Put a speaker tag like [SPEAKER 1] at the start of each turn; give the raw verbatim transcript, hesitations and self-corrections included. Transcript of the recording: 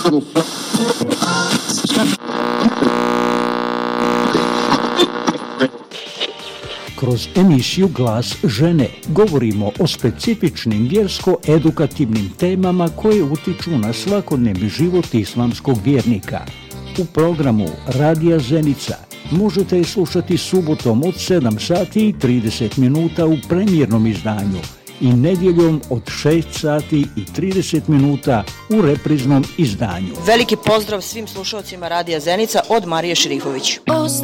[SPEAKER 1] Kroz emisiju Glas žene govorimo o specifičnim vjersko-edukativnim temama koje utiču na svakodnevni život islamskog vjernika. U programu Radija Zenica možete je slušati subotom od sedam sati i trideset minuta u premijernom izdanju i nedjeljom od šest sati i trideset minuta u repriznom izdanju.
[SPEAKER 2] Veliki pozdrav svim slušalcima Radija Zenica od Marije Šrifović.